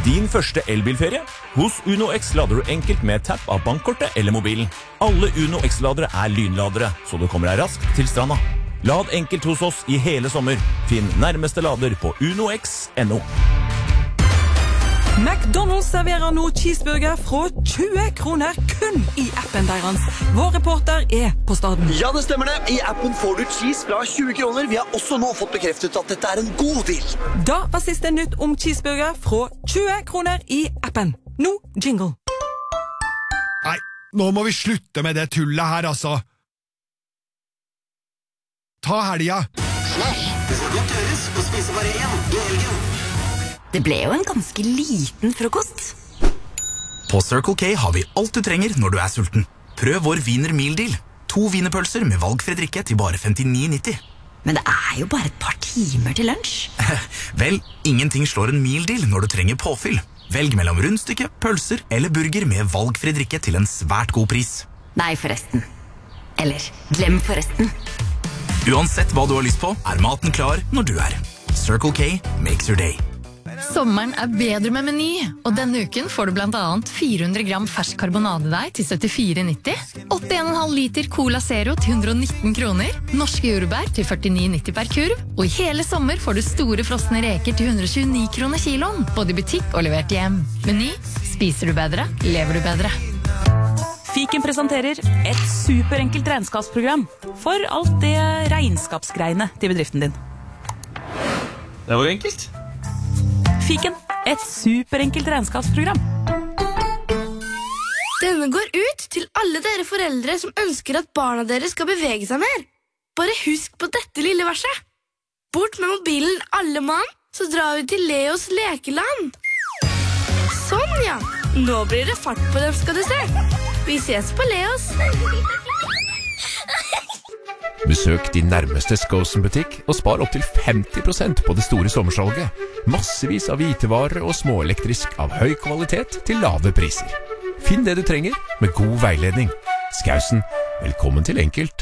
Din første elbilferie? Hos Uno X lader du enkelt med tapp av bankkortet eller mobilen. Alle Uno X-ladere lynladere, så du kommer deg raskt til stranda. Lad enkelt hos oss i hele sommer. Finn nærmeste lader på unox.no. McDonald's serverer nå cheeseburger fra 20 kroner kun i appen deres. Vår reporter på staden. Ja, det stemmer det. I appen får du cheese fra 20 kroner. Vi har også nå fått bekreftet at dette en god deal. Da var siste nytt om cheeseburger fra 20 kroner i appen. Nå jingle. Nei, nå må vi slutte med det tullet her, altså. Ta helga. Det skal godt gjøres å spise bare én i helgen. Det ble jo en ganske liten frokost. På Circle K har vi alt du trenger når du sulten. Prøv vår Wiener Meal Deal. 2 wienerpølser med valgfri drikke til bare 59,90. Men det jo bare et par timer til lunsj. Vel, ingenting slår en meal deal når du trenger påfyll. Velg mellom rundstykke, pølser eller burger med valgfri drikke til en svært god pris. Nei, forresten. Eller, glem forresten. Uansett hva du har lyst på, maten klar når du Circle K makes your day. Sommeren bedre med Meny, og denne uken får du blant annet 400 gram fersk karbonadedeig til 74,90, 81,5 liter Cola Zero til 119 kroner, norske jordbær til 49,90 per kurv, og i hele sommer får du store frosne reker til 129 kroner kiloen, både i butikk og levert hjem. Meny, spiser du bedre, lever du bedre. Fiken presenterer et superenkelt regnskapsprogram for alt det regnskapsgreiene til bedriften din. Det var enkelt. Fiken, et superenkelt regnskapsprogram. Denne går ut til alle dere foreldre som ønsker at barna deres skal bevege seg mer. Bare husk på dette lille verset. Bort med mobilen alle mann, så drar vi til Leos lekeland. Sånn ja, nå blir det fart på dem skal du se. Vi ses på Leos. Besøk din nærmeste Skosen-butikk og spar opp til 50% på det store sommersalget. Massevis av hvitevarer og småelektrisk av høy kvalitet til lave priser. Finn det du trenger med god veiledning. Skausen, velkommen til enkelt.